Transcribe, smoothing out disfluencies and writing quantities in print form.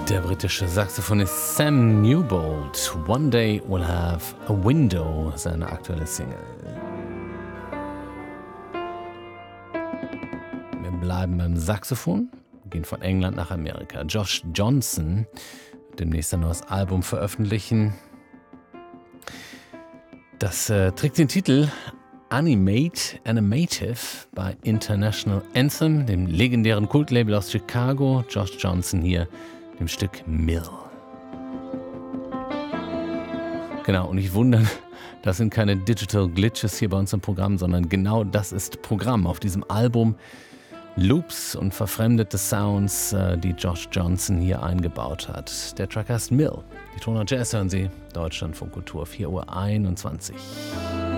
Der britische Saxophonist Sam Newbold, One Day We'll Have a Window, seine aktuelle Single. Wir bleiben beim Saxophon, gehen von England nach Amerika. Josh Johnson wird demnächst ein neues Album veröffentlichen. Das trägt den Titel Animative bei International Anthem, dem legendären Kultlabel aus Chicago. Josh Johnson hier dem Stück Mill. Genau, und nicht wundern, das sind keine Digital Glitches hier bei uns im Programm, sondern genau das ist Programm auf diesem Album. Loops und verfremdete Sounds, die Josh Johnson hier eingebaut hat. Der Track heißt Mill. Die Toner Jazz hören Sie, Deutschlandfunk Kultur, 4:21 Uhr.